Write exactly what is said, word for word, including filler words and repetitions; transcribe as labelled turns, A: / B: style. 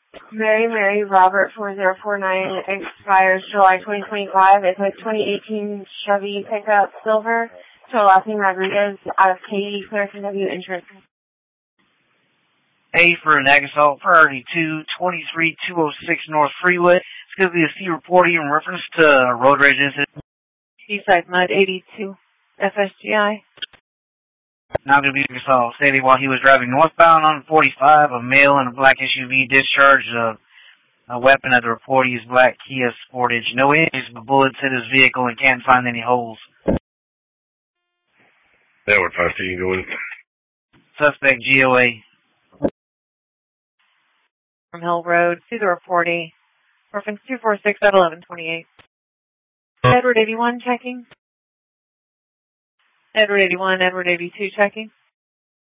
A: Mary Mary Robert four zero four nine expires July twenty twenty-five. It's a twenty eighteen Chevy pickup silver. So last name Rodriguez out of Katy, Clarkson W Insurance.
B: A for Nagasol thirty-two twenty-three two oh six North Freeway. It's going to be a C reporting in reference to a road rage incident.
A: Eastside Mud eighty-two F S G I.
B: Now going to be Nagasol stating while he was driving northbound on forty-five, a male in a black S U V discharged a, a weapon at the report. Used black Kia Sportage. No injuries, but bullets hit his vehicle and can't find any holes.
C: That would fast you can go in.
B: Suspect G O A.
A: From Hill Road, to the reporting. Reference two four six at eleven twenty-eight. Edward eighty-one checking. Edward eighty-one, Edward eighty-two checking.